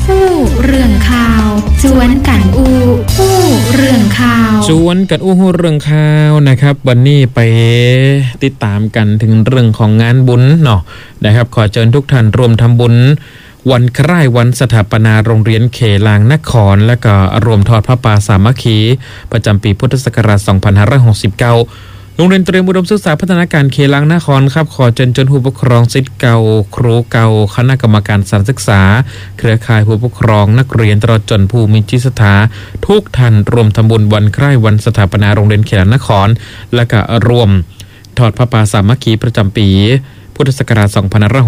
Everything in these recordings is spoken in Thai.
ฮู้เรื่องข่าวชวนกันฮู้เรื่องข่าวชวนกันฮู้เรื่องข่าวนะครับวันนี้ไปติดตามกันถึงเรื่องของงานบุญเนาะนะครับขอเชิญทุกท่านรวมทำบุญวันคล้ายวันสถาปนาโรงเรียนเขลางนครและก็รวมทอดพระป่าสามัคคีประจำปีพุทธศักราช 2569 โรงเรียนเตรียมอุดมศึกษาพัฒนาการเขลางนครครับขอเชิญผู้ปกครองศิษย์เก่าครูเก่าคณะกรรมการสถานศึกษาเครือข่ายผู้ปกครองนักเรียนตลอดจนผู้มีจิตศรัทธาทุกท่านรวมทำบุญวันคล้ายวันสถาปนาโรงเรียนเขลางนครและก็รวมทอดพระป่าสามัคคีประจำปีพุทธศักราช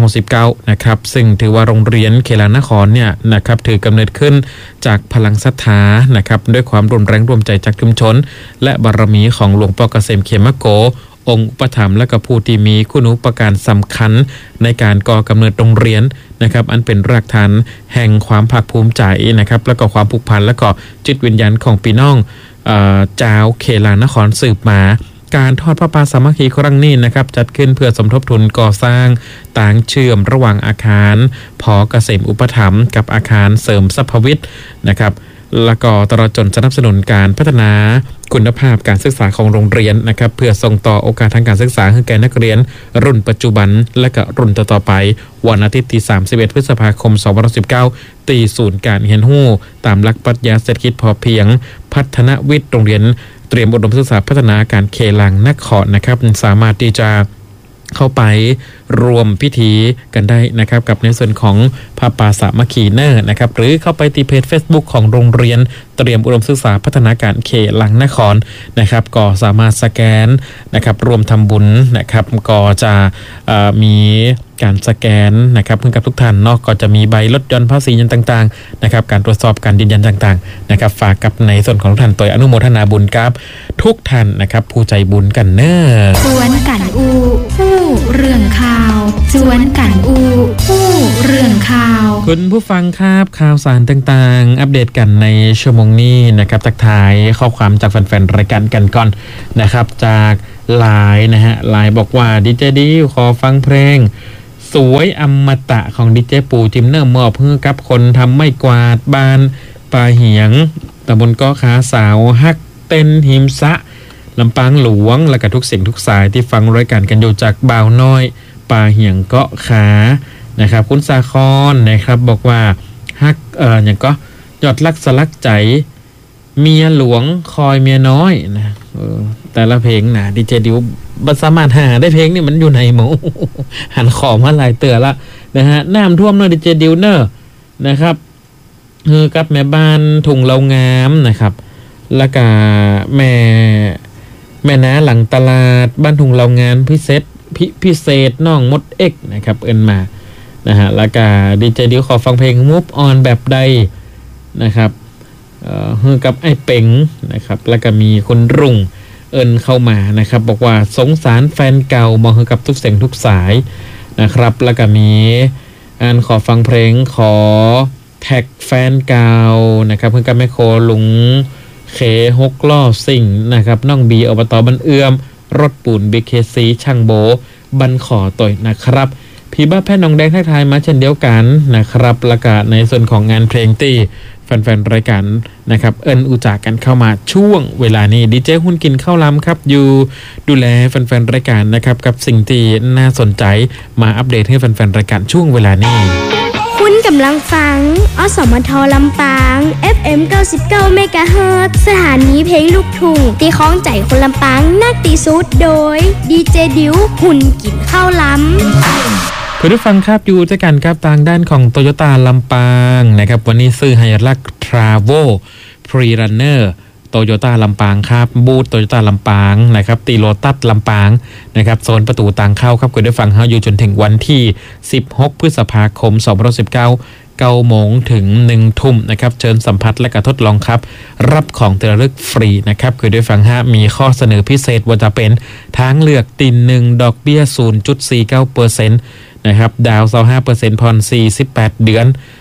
2569 นะครับซึ่งถือว่าโรงเรียนเขลางนครเนี่ยนะครับถือกำเนิดขึ้นจากพลังศรัทธานะครับด้วยความร่วมแรงร่วมใจจากชุมชนและบารมีของหลวงพ่อเกษมเขมโกองค์อุปถัมภ์และก็ผู้ที่มีคุณูปการสำคัญในการก่อกำเนิดโรงเรียนนะครับอันเป็นรากฐานแห่งความภาคภูมิใจนะครับและก็ความผูกพันและก็จิตวิญญาณของพี่น้องเจ้าเขลางนครสืบมาการทอดพระป่าสามัคคีครั้งนี้นะครับจัดขึ้นเพื่อสมทบทุนก่อสร้างต่างเชื่อมระหว่างอาคารผอเกษมอุปถัมภ์กับอาคารเสริมสัพวิทย์นะครับแล้วก็ตลอดจนสนับสนุนการพัฒนาคุณภาพการศึกษาของโรงเรียนนะครับเพื่อส่งต่อโอกาสทางการศึกษาให้แก่นักเรียนรุ่นปัจจุบันและก็รุ่นต่อไปวันอาทิตย์ที่ 31 พฤษภาคม 2019 ตีศูนย์การเรียนรู้ตามหลักปรัชญาเศรษฐกิจพอเพียงพัฒนวิทย์โรงเรียนเตรียมอุดมศึกษาพัฒนาการเขลางนครนะครับสามารถที่จะเข้าไปรวมพิธีกันได้นะครับกับในส่วนของพระป่าสามัคคีเนอร์นะครับหรือเข้าไปที่เพจ Facebook ของโรงเรียนเตรียมอุดมศึกษาพัฒนาการเขลางนครนะครับก็สามารถสแกนนะครับรวมทำบุญนะครับก็จะมีการสแกนนะครับเพื่อกับทุกท่านเนาะก็จะมีใบลดหย่อนภาษียันต่างๆนะครับการตรวจสอบการยืนยันต่างๆนะครับฝากกับในส่วนของทุกท่านตัวอนุโมทนาบุญกับทุกท่านนะครับผู้ใจบุญกันเนอชวนกันฮู้เรื่องข่าวชวนกันฮู้เรื่องข่าวคุณผู้ฟังครับข่าวสารต่างๆอัปเดตกันในชั่วโมงนี้นะครับทักทายข้อความจากแฟนๆรายการกันก่อนนะครับจากไลน์นะฮะไลน์บอกว่าดีเจดิวขอฟังเพลงสวยอมตะของดีเจปูจิมเนอร์มอบเพื่อกับคนทำไม่กวาดบ้านปลาเหียงตำบลก้อขาสาวฮักเต้นหิมสะลำปางหลวงและก็ทุกเสียงทุกสายที่ฟังรายการกันอยู่จากบ่าวน้อยปลาเหียงเกาะขานะครับคุณสาครนะครับบอกว่าฮักอย่างก็ยอดรักสลักใจเมียหลวงคอยเมียน้อยนะแต่ละเพลงนะดีเจดิวบัสามารถหาได้เพลงนี่มันอยู่ในหมูหันขอมาหลายเตือละนะฮะน้ำท่วมเนอร์ดีเจดิวเนอร์นะครับกับแม่บ้านถุงเรางามนะครับแล้วก็แม่น้าหลังตลาดบ้านถุงเรางานพิเศษน้องมดเอ็กนะครับเอิ้นมานะฮะแล้วก็ดีเจดิวขอฟังเพลง Move On แบบใดนะครับกับไอ้เป๋งนะครับแล้วก็มีคนรุ่งเอิญเข้ามานะครับบอกว่าสงสารแฟนเก่ามองกับทุกเสียงทุกสายนะครับแล้วก็มีขอฟังเพลงขอแท็กแฟนเก่านะครับเพื่อนกับแม่โคลุงเขฮกล้อสิ่งนะครับน้องบีอบตบันเอื้อมรถปูนบีเคซีช่างโบบันขอต่อยนะครับพี่บ้าแพทย์น้องแดงทักทายมาเช่นเดียวกันนะครับแล้วก็ในส่วนของงานเพลงที่แฟนๆรายการนะครับเอิญอุจากันเข้ามาช่วงเวลานี้ดีเจหุ้นกินข้าวล้ำครับอยู่ดูแลแฟนๆรายการนะครับกับสิ่งที่น่าสนใจมาอัปเดตให้แฟนๆรายการช่วงเวลานี้คุณกำลังฟังอสมทลำปาง FM 99 MHz สถานีเพลงลูกทุ่งที่คล้องใจคนลำปางนักตีสุดโดยดีเจดิวหุ้นกินข้าวล้ำคุณผู้ฟังครับอยู่ด้วยกันครับทางด้านของ Toyota ลำปางนะครับวันนี้ซื้อไฮรัก Travel Pre-Runner Toyota ลำปางครับบูธ Toyota ลำปางนะครับตีโลตัสลำปางนะครับโซนประตูต่างเข้าครับคุณผู้ฟังเฮาอยู่จนถึงวันที่16พฤษภาคม2019 9 โมงถึง 1 ทุ่มนะครับเชิญสัมผัสและก็ทดลองครับรับของที่ระลึกฟรีนะครับคือด้วยฟังฮะมีข้อเสนอพิเศษว่าจะเป็นทางเลือกติน1ดอกเบี้ย 0.49% นะครับดาว 25% ผ่อน 48 เดือน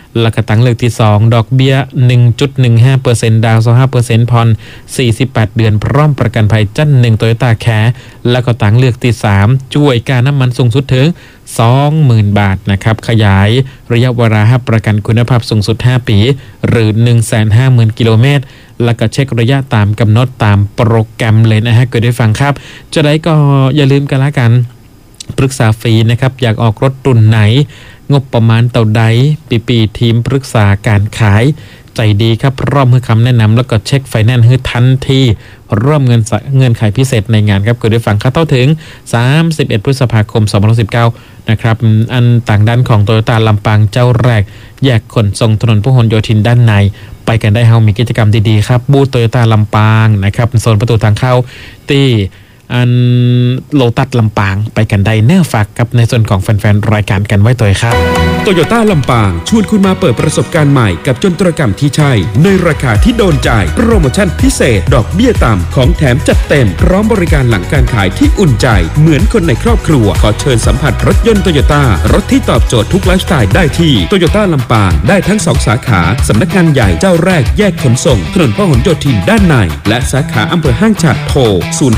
แล้วก็ตั้งเลือกที่2ดอกเบี้ย 1.15% ดาว 25% ผ่อน48 เดือนพร้อมประกันภัยจั้น1 Toyota Care แล้วก็ตั้งเลือกที่3ช่วยการน้ำมันสูงสุดถึง 20,000 บาทนะครับขยายระยะเวลาให้ประกันคุณภาพสูงสุด5ปีหรือ 150,000 กิโลเมตรแล้วก็เช็คระยะตามกำหนดตามโปรแกรมเลยนะฮะเกิดได้ฟังครับจะได้ก็อย่าลืมกันละกันปรึกษาฟรีนะครับอยากออกรถรุ่นไหนงบประมาณเท่าใดปีทีมปรึกษาการขายใจดีครับร่วมให้คำแนะนำแล้วก็เช็คไฟแนนซ์ให้ทันทีร่วมเงินขายพิเศษในงานครับเกิดได้ฟังเข้าถึง31 พฤษภาคม 2019นะครับอันต่างด้านของโตโยต้าลำปางเจ้าแรกแยกขนส่งถนนพหลโยธินด้านในไปกันได้เฮามีกิจกรรมดีๆครับบูธโตโยต้าลำปางนะครับโซนประตูทางเข้าที่อันโลตัสลำปางไปกันได้เนื้อฝากกับในส่วนของแฟนๆรายการกันไว้ตัวครับโตโยต้าลำปางชวนคุณมาเปิดประสบการณ์ใหม่กับยนตรกรรมที่ใช่ในราคาที่โดนใจโปรโมชั่นพิเศษดอกเบี้ยต่ำของแถมจัดเต็มพร้อมบริการหลังการขายที่อุ่นใจเหมือนคนในครอบครัวขอเชิญสัมผัสรถยนต์โตโยต้ารถที่ตอบโจทย์ทุกไลฟ์สไตล์ได้ที่โตโยต้าลำปางได้ทั้ง2สาขาสำนักงานใหญ่เจ้าแรกแยกขนส่งถนนพหลโยธินด้านในและสาขาอำเภอห้างฉัดโทร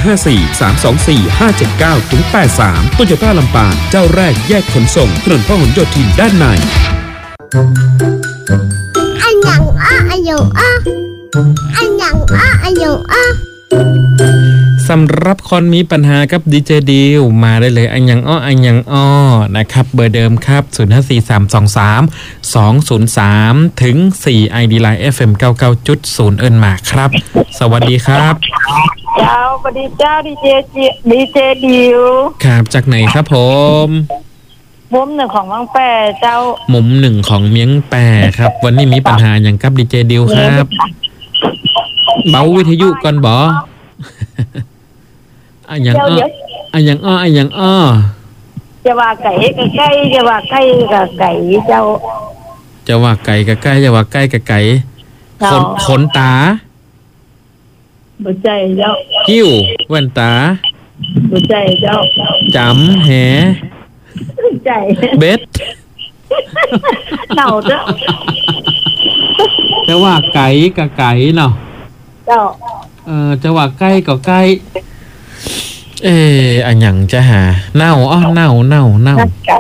054-324-579-83 โตโยต้าลำปางเจ้าแรกแยกขนส่งถนนพหลโยธินด้านในอันยังอ้ออันยังอ้ออันยังอ้ออันยังอ้อสำหรับคนมีปัญหากับดีเจดิวมาได้เลยอันยังอ้อนะครับเบอร์เดิมครับ 0543232003 ถึง 4 ID Line FM 99.0 เอิ้นมาครับสวัสดีครับเจ้าสวัสดีเจ้าดีเจดิวครับจากไหนครับผมมุมหนึ่งของเมืองแปรเจ้ามุมหนึ่งของเมียงแปรครับวันนี้มีปัญหาอย่างกับดีเจดิวครับเบาวิทยุก่อนบ่อันยังอ้อจะว่าไก่กับไก่จะว่าไก่กับไก่เจ้าจะว่าไก่กับไก่จะว่าไก่กับไก่ขนตาบ่ใจเจ้ากิ้วแว่นตาบ่ใจเจ้าจำแหใจเบ็ดเน่าเจ้าจะว่าไก่กับไก่เนาะเจ้าจะว่าไก่กับไก่อันหยังจะหาเน่าเน่าไก่